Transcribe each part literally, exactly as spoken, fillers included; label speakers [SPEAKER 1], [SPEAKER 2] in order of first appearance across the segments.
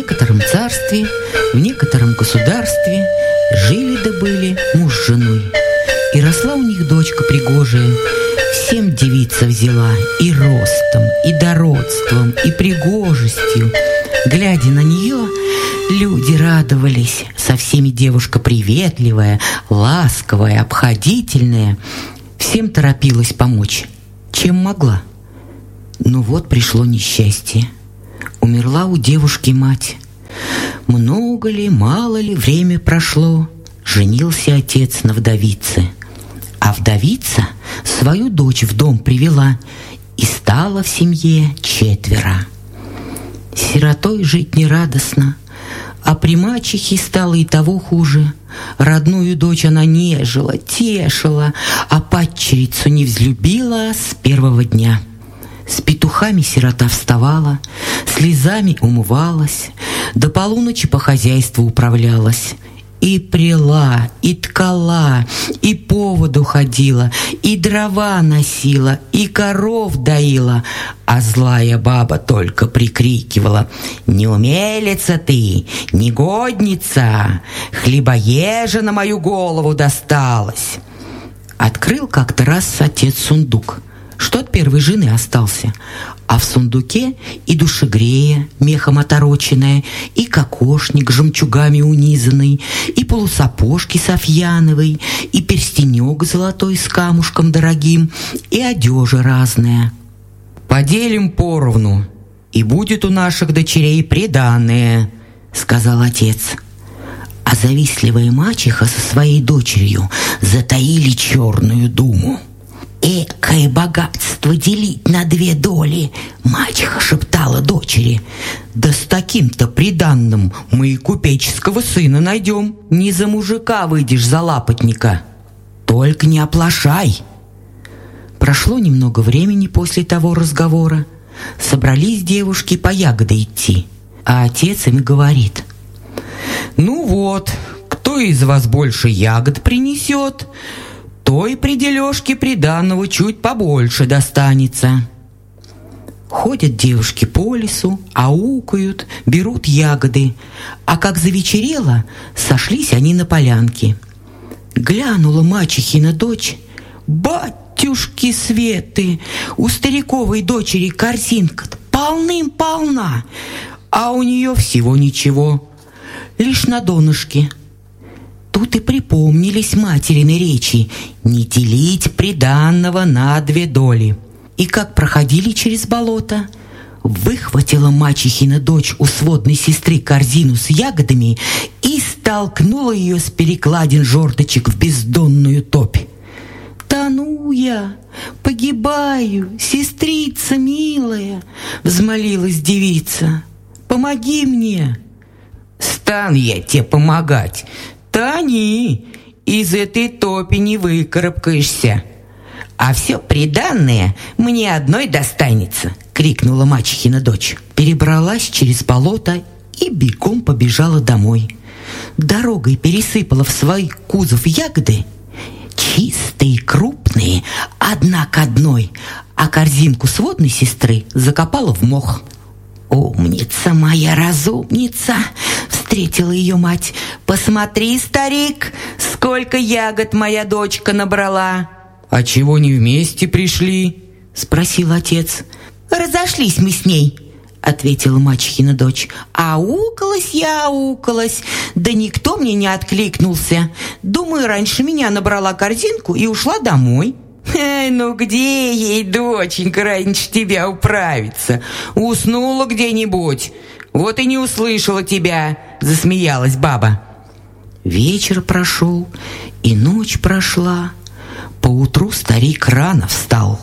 [SPEAKER 1] некотором царстве, в некотором государстве жили да были муж с женой. И росла у них дочка пригожая, всем девица взяла и ростом, и дородством, и пригожестью. Глядя на нее, люди радовались. Со всеми девушка приветливая, ласковая, обходительная. Всем торопилась помочь, чем могла. Но вот пришло несчастье. Умерла у девушки мать. Много ли, мало ли время прошло, женился отец на вдовице. А вдовица свою дочь в дом привела, и стало в семье четверо. Сиротой жить нерадостно, а при мачехе стало и того хуже. Родную дочь она нежила, тешила, а падчерицу не взлюбила с первого дня. С петухами сирота вставала, слезами умывалась, до полуночи по хозяйству управлялась. И пряла, и ткала, и по воду ходила, и дрова носила, и коров доила, а злая баба только прикрикивала: «Не умелица ты, негодница, хлебоежа на мою голову досталась!» Открыл как-то раз отец сундук, что от первой жены остался, а в сундуке и душегрея мехом отороченная, и кокошник жемчугами унизанный, и полусапожки софьяновой, и перстенек золотой с камушком дорогим, и одежа разная. «Поделим поровну, и будет у наших дочерей приданое», — сказал отец. А завистливая мачеха со своей дочерью затаили черную думу. «Экое богатство делить на две доли!» — мачеха шептала дочери. «Да с таким-то приданным мы и купеческого сына найдем. Не за мужика выйдешь, за лапотника. Только не оплошай!» Прошло немного времени после того разговора. Собрались девушки по ягоды идти, а отец им говорит: «Ну вот, кто из вас больше ягод принесет, той при дележке приданого чуть побольше достанется». Ходят девушки по лесу, аукают, берут ягоды, а как завечерело, сошлись они на полянке. Глянула мачехина дочь: «Батюшки светы, у стариковой дочери корзинка полным-полна, а у нее всего ничего, лишь на донышке». Тут и припомнились материны речи: не делить приданного на две доли. И как проходили через болото, выхватила мачехина дочь у сводной сестры корзину с ягодами и столкнула ее с перекладин жердочек в бездонную топь. «Тону я, погибаю, сестрица милая!» — взмолилась девица. «Помоги мне!» «Стану я тебе помогать! Тони, из этой топи не выкарабкаешься, а все приданное мне одной достанется!» — крикнула мачехина дочь. Перебралась через болото и бегом побежала домой. Дорогой пересыпала в свой кузов ягоды, чистые, крупные, одна к одной, а корзинку сводной сестры закопала в мох. «Умница моя, разумница!» — встретила ее мать. «Посмотри, старик, сколько ягод моя дочка набрала!» «А чего не вместе пришли?» — спросил отец. «Разошлись мы с ней», — ответила мачехина дочь. «Аукалась я, аукалась, да никто мне не откликнулся. Думаю, раньше меня набрала корзинку и ушла домой». «Эй, ну где ей, доченька, раньше тебя управиться? Уснула где-нибудь, вот и не услышала тебя», — засмеялась баба. Вечер прошел, и ночь прошла. Поутру старик рано встал.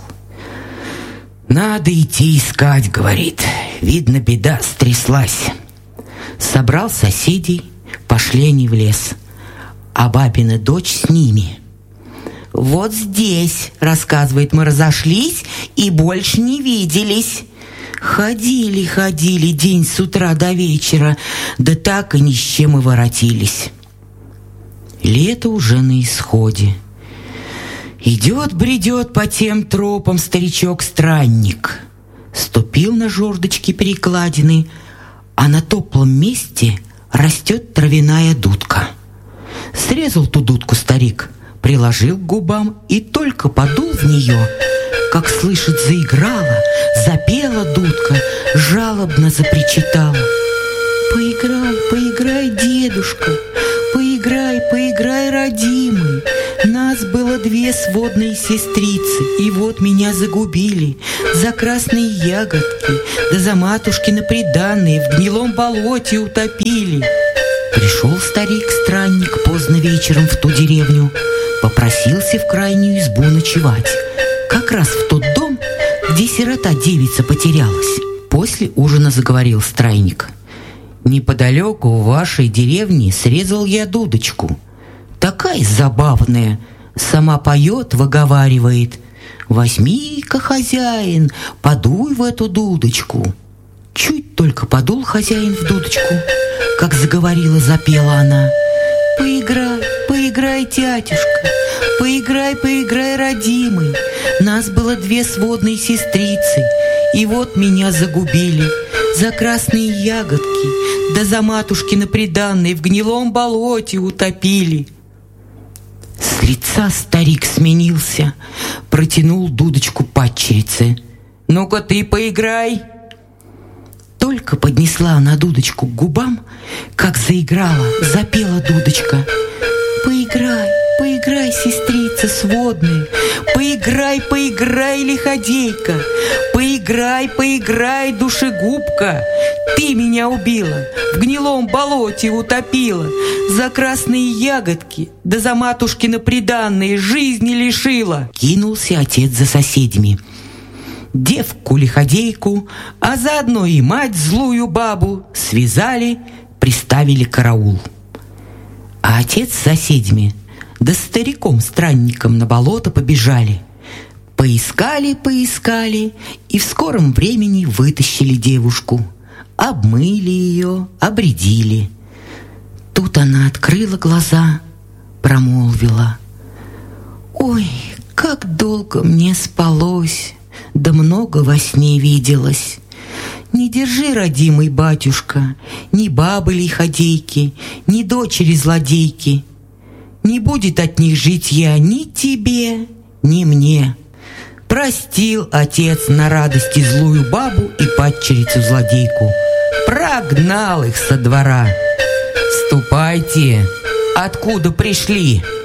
[SPEAKER 1] «Надо идти искать», — говорит, — «видно, беда стряслась». Собрал соседей, пошли они в лес, а бабина дочь с ними. «Вот здесь, — рассказывает, — мы разошлись и больше не виделись. Ходили, ходили день с утра до вечера, да так и ни с чем и воротились». Лето уже на исходе. Идет, бредет по тем тропам старичок-странник. Ступил на жердочки перекладины, а на топлом месте растет травяная дудка. Срезал ту дудку старик, приложил к губам и только подул в нее, как, слышит, заиграла, запела дудка, жалобно запричитала. «Поиграй, поиграй, дедушка, поиграй, поиграй, родимый. Нас было две сводные сестрицы, и вот меня загубили за красные ягодки, да за матушкины приданые в гнилом болоте утопили». Пришел старик-странник поздно вечером в ту деревню, попросился в крайнюю избу ночевать, как раз в тот дом, где сирота-девица потерялась. После ужина заговорил странник. «Неподалеку в вашей деревне срезал я дудочку. Такая забавная, сама поет, выговаривает: возьми-ка, хозяин, подуй в эту дудочку». Чуть только подул хозяин в дудочку, как заговорила, запела она: «Поиграй, поиграй, тятюшка, поиграй, поиграй, родимый. Нас было две сводные сестрицы, и вот меня загубили за красные ягодки, да за матушкины приданые в гнилом болоте утопили». С лица старик сменился, протянул дудочку падчерице. «Ну-ка ты поиграй». Только поднесла она дудочку к губам, как заиграла, запела дудочка: «Поиграй, поиграй, сестрица сводная, поиграй, поиграй, лиходейка, поиграй, поиграй, душегубка. Ты меня убила, в гнилом болоте утопила, за красные ягодки, да за матушкины приданые жизни лишила». Кинулся отец за соседями. Девку-лиходейку, а заодно и мать злую бабу связали, приставили караул. А отец с соседями да стариком-странником на болото побежали. Поискали, поискали и в скором времени вытащили девушку, обмыли ее, обредили. Тут она открыла глаза, промолвила: «Ой, как долго мне спалось, да много во сне виделось. Не держи, родимый батюшка, ни бабы лиходейки, ни дочери злодейки. Не будет от них житья ни тебе, ни мне». Простил отец на радости злую бабу и падчерицу-злодейку, прогнал их со двора. «Ступайте, откуда пришли,